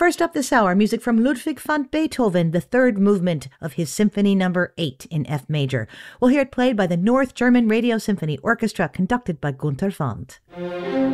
First up this hour, music from Ludwig van Beethoven, the third movement of his Symphony No. 8 in F major. We'll hear it played by the North German Radio Symphony Orchestra, conducted by Gunther Wandt.